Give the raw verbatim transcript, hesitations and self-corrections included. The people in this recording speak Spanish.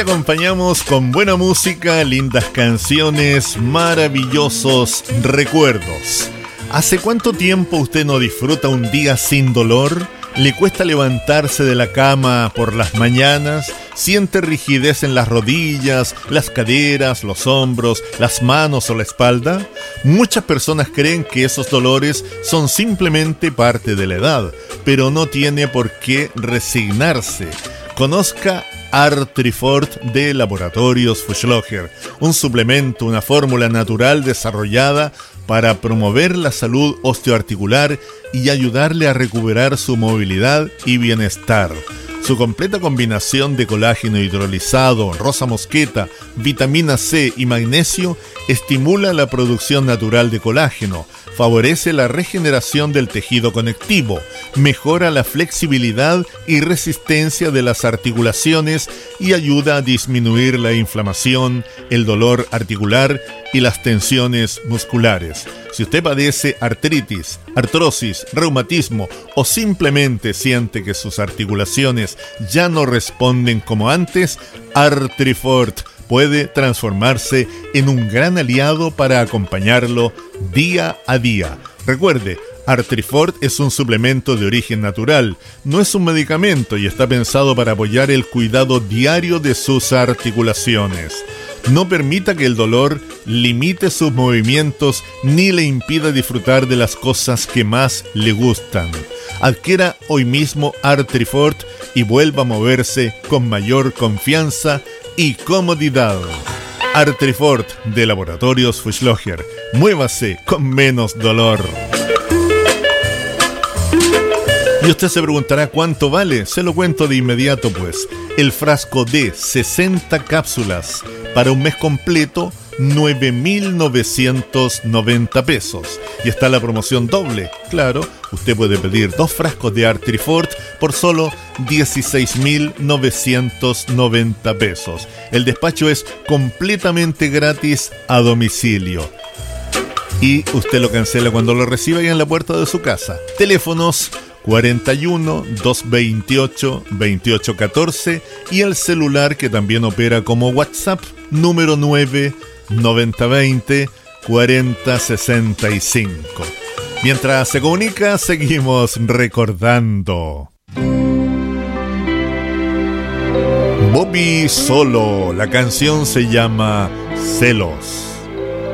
Acompañamos con buena música, lindas canciones, maravillosos recuerdos. ¿Hace cuánto tiempo usted no disfruta un día sin dolor? ¿Le cuesta levantarse de la cama por las mañanas? ¿Siente rigidez en las rodillas, las caderas, los hombros, las manos o la espalda? Muchas personas creen que esos dolores son simplemente parte de la edad, pero no tiene por qué resignarse. Conozca Artrifort de Laboratorios Fuchslocher, un suplemento, una fórmula natural desarrollada para promover la salud osteoarticular y ayudarle a recuperar su movilidad y bienestar. Su completa combinación de colágeno hidrolizado, rosa mosqueta, vitamina C y magnesio estimula la producción natural de colágeno, favorece la regeneración del tejido conectivo, mejora la flexibilidad y resistencia de las articulaciones y ayuda a disminuir la inflamación, el dolor articular y las tensiones musculares. Si usted padece artritis, artrosis, reumatismo o simplemente siente que sus articulaciones ya no responden como antes, Artrifort puede transformarse en un gran aliado para acompañarlo día a día. Recuerde, Artrifort es un suplemento de origen natural, no es un medicamento y está pensado para apoyar el cuidado diario de sus articulaciones. No permita que el dolor limite sus movimientos ni le impida disfrutar de las cosas que más le gustan. Adquiera hoy mismo Artrifort y vuelva a moverse con mayor confianza y comodidad. Artrifort de Laboratorios Fuchslocher. Muévase con menos dolor. Y usted se preguntará cuánto vale. Se lo cuento de inmediato pues. El frasco de sesenta cápsulas para un mes completo, nueve mil novecientos noventa pesos. Y está la promoción doble. Claro, usted puede pedir dos frascos de Artrifort por solo dieciséis mil novecientos noventa pesos. El despacho es completamente gratis a domicilio. Y usted lo cancela cuando lo reciba ahí en la puerta de su casa. Teléfonos cuarenta y uno, doscientos veintiocho, veintiocho catorce y el celular que también opera como WhatsApp, número nueve, noventa veinte, cuarenta sesenta y cinco. Mientras se comunica, seguimos recordando. Bobby Solo, la canción se llama Celos.